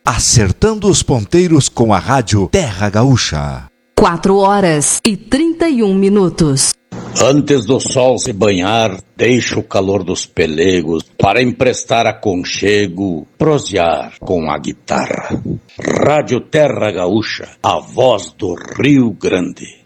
acertando os ponteiros com a rádio Terra Gaúcha. 4h31. Antes do sol se banhar, deixa o calor dos pelegos para emprestar aconchego, prosear com a guitarra. Rádio Terra Gaúcha, a voz do Rio Grande.